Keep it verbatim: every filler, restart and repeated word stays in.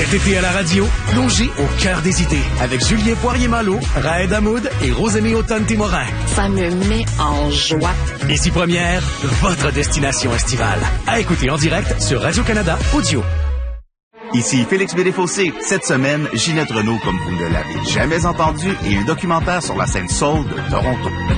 Cet été à la radio, plongez au cœur des idées avec Julien Poirier-Malo, Raed Hamoud et Rosemée Automne-Témorin. Ça me met en joie. Ici Première, votre destination estivale. À écouter en direct sur Radio-Canada Audio. Ici Félix Bédéfossé. Cette semaine, Ginette Renault comme vous ne l'avez jamais entendu et un documentaire sur la scène soul de Toronto.